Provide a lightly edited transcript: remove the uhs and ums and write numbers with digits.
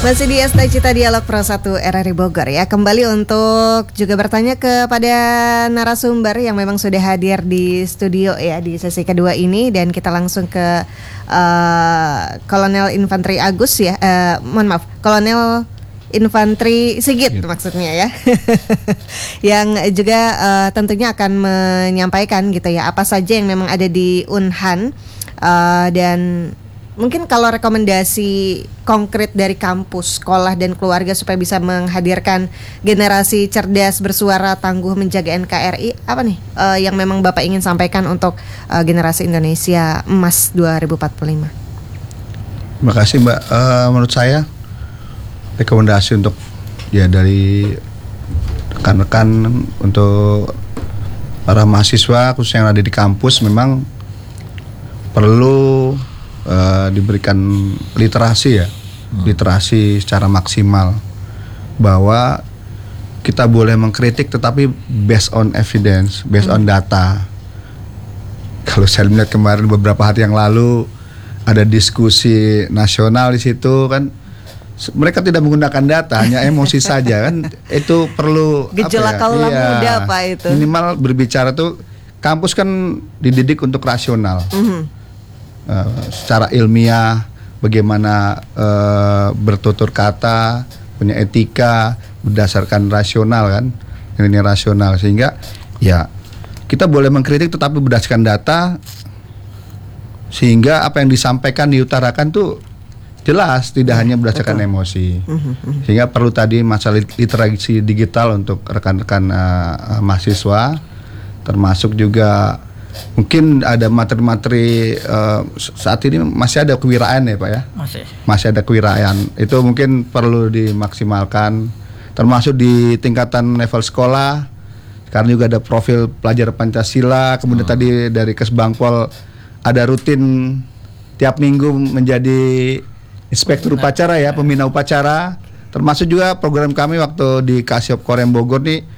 Masih di Esta Cita Dialog Pro 1 RRI Bogor ya. Kembali untuk juga bertanya kepada narasumber yang memang sudah hadir di studio ya di sesi kedua ini. Dan kita langsung ke Kolonel Infanteri Agus ya. Kolonel Infanteri Sigit maksudnya ya. Yang juga tentunya akan menyampaikan gitu ya apa saja yang memang ada di Unhan. Dan mungkin kalau rekomendasi konkret dari kampus, sekolah dan keluarga supaya bisa menghadirkan generasi cerdas, bersuara, tangguh, menjaga NKRI, apa nih yang memang Bapak ingin sampaikan untuk generasi Indonesia Emas 2045? Terima kasih Mbak. Menurut saya rekomendasi untuk ya dari rekan-rekan untuk para mahasiswa khususnya yang ada di kampus memang perlu diberikan literasi ya, literasi secara maksimal bahwa kita boleh mengkritik tetapi based on evidence, based on data. Kalau saya lihat kemarin beberapa hari yang lalu ada diskusi nasional di situ kan, mereka tidak menggunakan data, hanya emosi saja kan, itu perlu gejolak kaula muda Pak itu. Minimal berbicara tuh kampus kan dididik untuk rasional. Secara ilmiah bagaimana bertutur kata, punya etika berdasarkan rasional kan, ini rasional, sehingga ya kita boleh mengkritik tetapi berdasarkan data sehingga apa yang disampaikan diutarakan tuh jelas, tidak hanya berdasarkan emosi. Sehingga perlu tadi masalah literasi digital untuk rekan-rekan mahasiswa, termasuk juga mungkin ada materi-materi saat ini masih ada kewirausahaan ya Pak ya? Masih ada kewirausahaan. Itu mungkin perlu dimaksimalkan, termasuk di tingkatan level sekolah. Karena juga ada profil pelajar Pancasila, kemudian tadi dari Kesbangpol ada rutin tiap minggu menjadi inspektur upacara ya, pembina upacara. Termasuk juga program kami waktu di Kasiop Korem Bogor nih